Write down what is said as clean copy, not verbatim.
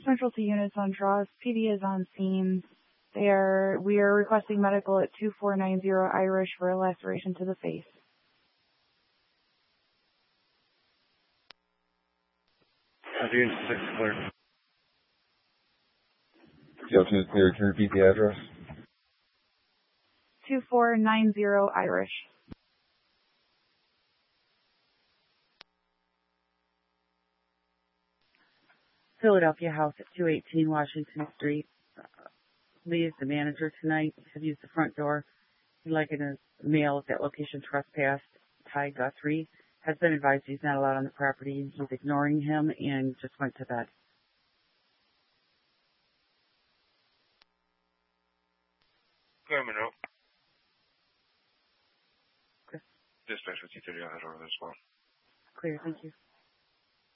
specialty units on Tross. PD is on scene. We are requesting medical at 2490 Irish for a laceration to the face. Unit 6 clear. Unit clear. Can you repeat the address? 2490 Irish. Philadelphia House at 218 Washington Street. Lee is the manager tonight. Have used the front door. He'd like a male at that location trespassed. Ty Guthrie has been advised he's not allowed on the property. He's ignoring him and just went to bed. Clear Monroe. Okay. Dispatch with 230 on that over as well. Clear, thank you.